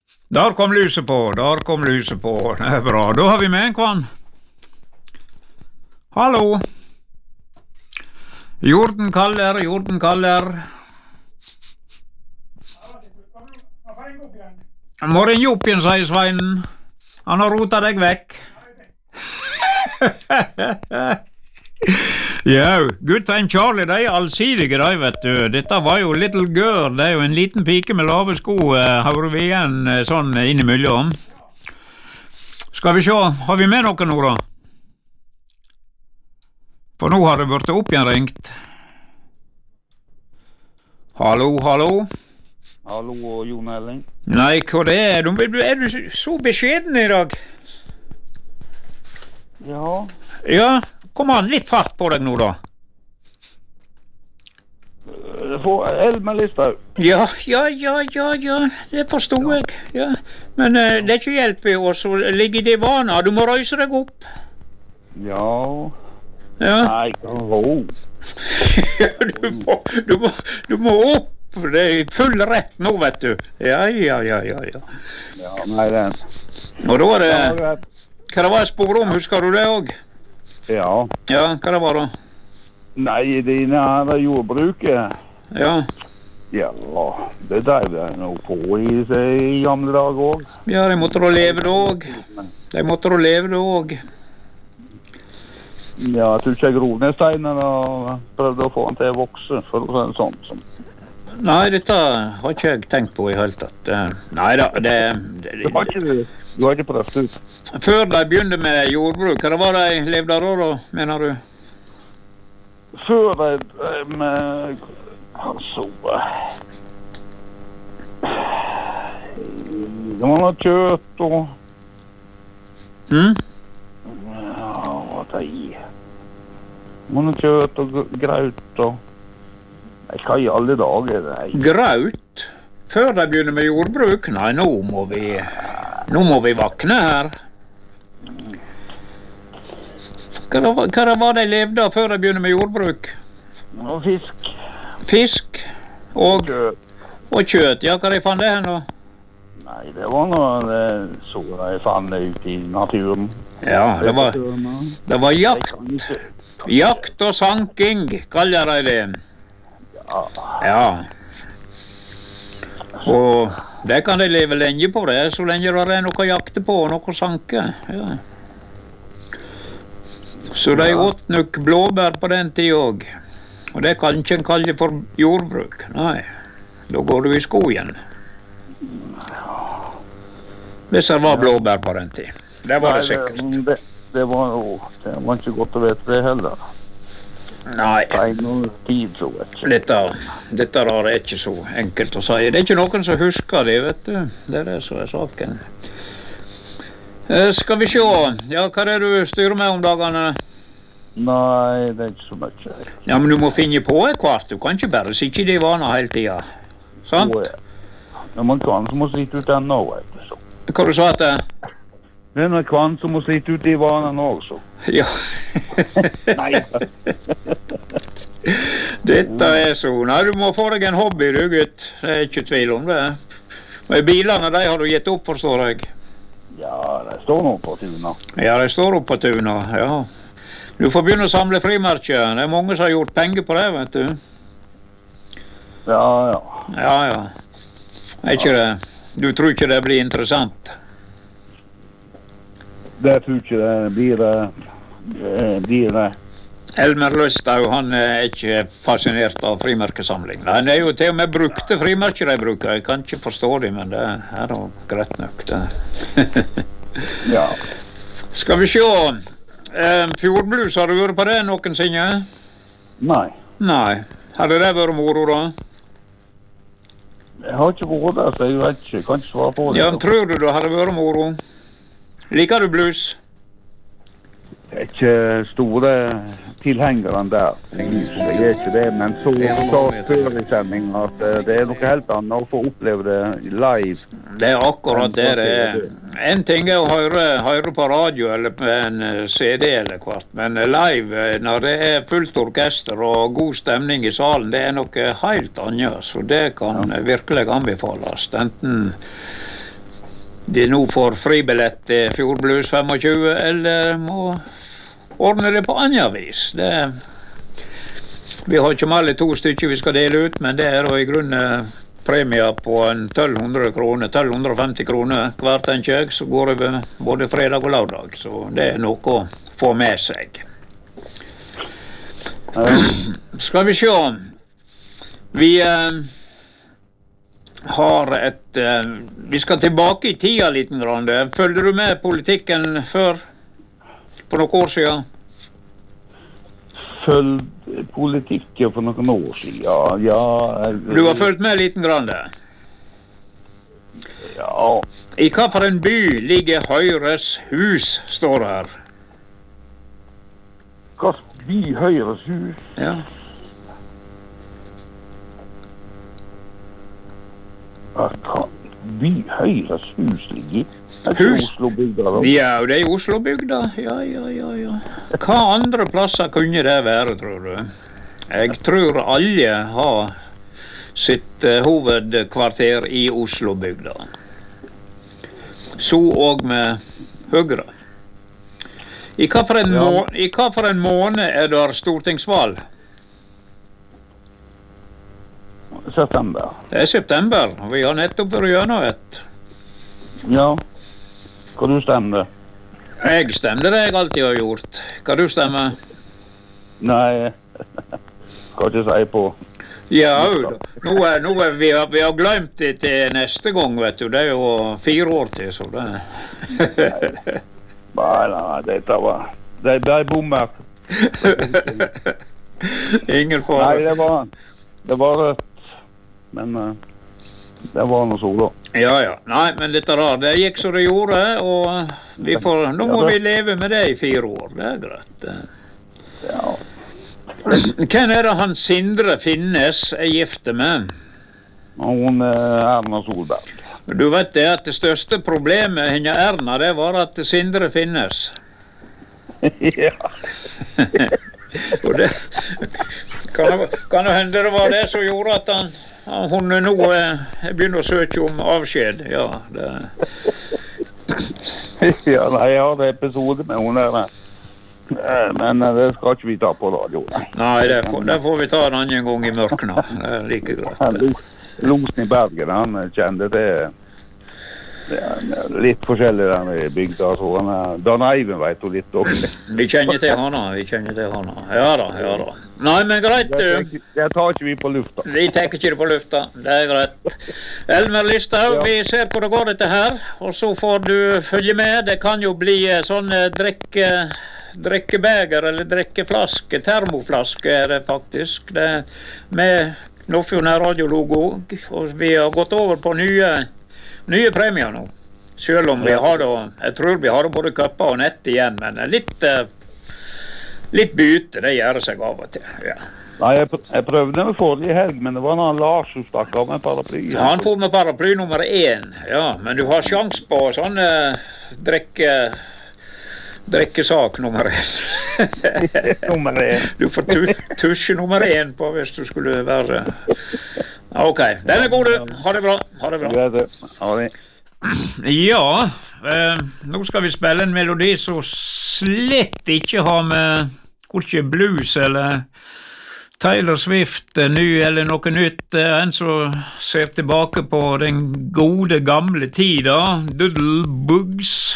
Der kom lyset på, det er bra. Da har vi med en kvann. Hallo. Jorden kaller. Må ringe opp igjen, sier Sveinen. Han har rotet deg vekk. Ja, gutten Charlie, de er allsidige, de, vet du. Dette var jo Little Girl, det er jo en liten pike med lave sko, hører vi igjen sånn innimellom. Skal vi se, har vi med noe nå da? For nå har det vært opp igjen ringt. Hallo? Hallo, Jon Elling. Nei, hva det er? Er du så beskjeden i dag? Ja. Ja, kom an, litt fart på deg nå da. Elmer Listhaug. Ja, det forstod jeg. Ja. Men det er ikke hjelp i oss å ligge i divana, du må røyse deg opp. Ja. Nei, du må opp. Det er full rett nå, vet du. Ja. Ja, nei, det er... Og da var det... Hva det var jeg spår om, husker du det også? Ja. Ja, hva det var da? Nei, det nære jordbruket. Ja. Ja, det drev jeg nå på i gamle dager også. Ja, de måtte da leve det også. Ja, jeg tror ikke jeg grov ned steinen og prøvde å få han til å vokse, for å si det sånn. Nei, dette har ikke jeg tenkt på i hele tatt. Nei da, Du har ikke prøvd ut. Før de begynte med jordbruk, hva var de levde da, mener du? Før de med... Altså... Det var noe kjøtt og... Ja, hva det er? Det var noe kjøtt og graut og... Nei, hva i alle dager det er? Graut? Før de begynner med jordbruk? Nei, nå må vi vakne her. Hva var de levde av før de begynner med jordbruk? Og fisk. Fisk? Og kjøtt. Ja, hva de fant det her nå? Nei, det var noe så de fant det ut i naturen. Ja, det var jakt. Jakt og sanking, kaller de det. Ja. Og det kan de leve lenge på det, så lenge det er noe å jakte på og noe å sanke. Ja. Så de åt nok blåbær på den tid også. Og det kan ikke en kalle for jordbruk. Nei, da går du i skogen. Hvis det var blåbær på den tid. Det var det sikkert. Det var ikke godt å vite det heller. Nei, dette er ikke så enkelt å si. Det er ikke noen som husker det, vet du. Det er det som er saken. Skal vi se. Ja, hva er det du styrer med om dagene? Nei, det er ikke så mye. Ja, men du må finne på et kvart. Du kan ikke bare sitte i divana hele tiden. Sant? Ja, man kan som må sitte ut den nå, vet du. Hva du sa at det? Det er noen kvann som må sitte ute i vanen også. Ja. Nei. Dette er så... Nei, du må få deg en hobby, du, gutt. Det er ikke tvil om det. Men bilene, de har du gitt opp, forstår jeg. Ja, de står nå på tuna. Ja, de står opp på tuna, ja. Du får begynne å samle frimerker. Det er mange som har gjort penger på det, vet du. Ja. Ja. Er ikke det? Du tror ikke det blir interessant? Det tror ikke det blir det. Elmer Listhaug, han er ikke fascinert av frimerkesamling. Han er jo til og med brukte frimerker de bruker. Jeg kan ikke forstå dem, men det er jo greit nok. Ja. Skal vi se. Fjordblues, har du vært på det noensinne? Nei. Hadde det vært moro da? Jeg har ikke vært der, så jeg vet ikke. Jeg kan ikke svare på det. Ja, tror du det hadde vært moro? Liker du blues? Jeg er ikke store tilhengeren der. Jeg er ikke det, men så før i sending at det er noe helt annet å få oppleve det live. Det er akkurat det det er. En ting er å høre på radio eller på en CD eller hvert, men live, når det er fullt orkester og god stemning i salen, det er noe helt annet, så det kan virkelig anbefales. Enten de nå får fribillett til Fjordblues 25, eller må ordne det på andre vis. Vi har ikke med alle 2 stykker vi skal dele ut, men det da i grunnen premier på en 1200 kroner, 1250 kroner hver, tenker jeg, så går det både fredag og lørdag, så det noe å få med seg. Skal vi se. Vi har vi skal tilbake i tida liten grann. Følger du med politikken før, for noen år siden? Følg politikken for noen år siden, ja. Du har følt med liten grann det? Ja. I hva for en by ligger Høyres hus, står det her. Hva by Høyres hus? Ja. Hva by Høyres hus ligger? Oslobygda da? Ja, det Oslobygda. Ja. Hva andre plasser kunne det være, tror du? Jeg tror alle har sitt hovedkvarter i Oslobygda. Så og med Høyre. I hva for en måned det stortingsvalg? September. Det september, og vi har nettopp vært gjennom et. Ja. Hva du stemmer? Jeg stemmer det jeg alltid har gjort. Hva du stemmer? Nei, skal ikke si på. Ja, nå vi har glemt det til neste gang, vet du. Det jo 4 år til, så det. Nei, dette var... Det ble bommer. Ingen fare. Nei, det var rødt. Men det var noe så da. Ja. Nei, men dette det gikk så det gjorde, og nå må vi leve med det i 4 år. Det greit. Ja. Hvem det han Sindre Finnes gifte med? Hun Erna Solberg. Du vet det at det største problemet henne Erna, det var at Sindre Finnes. Ja. Og det kan det hende det var det som gjorde at hun nå begynner å søke om avskjed. Ja, det. Ja, nei, jeg hadde episode med hun men det skal ikke vi ta på radio. Nei, det får vi ta en annen gang i mørkene. Det like greit. Losen i Bergen, han kjente det litt forskjellig der i bygda, så Dan Eivind vet jo litt også. Vi kjenner til henne. Ja da. Nei, men greit. Det tar ikke vi på lufta. Vi tar ikke det på lufta, det greit. Elmer Listhaug, vi ser hvor det går dette her, og så får du følge med. Det kan jo bli sånn drikkebeger eller drikkeflaske, termoflaske det faktisk. Det med Nordfjord radiologo, og vi har gått over på nye premier nå. Selv om vi har jeg tror vi har både køpper og nett igjen, men litt byte, det gjør seg av og til. Ja. Nei, jeg prøvde med forrige helg, men det var en Lars som stakk av med paraply. Ja, han får med paraply nummer 1, ja, men du har sjans på sånn drikkesak nummer 1. Nummer 1. Du får tusje nummer 1 på hvis du skulle være... Ok, den god du. Ha det bra. Ha det. Ja, nå skal vi spille en melodi som slett ikke har med korkje blues eller Taylor Swift ny eller noe nytt. En som ser tilbake på den gode gamle tida, Doodle Bugs.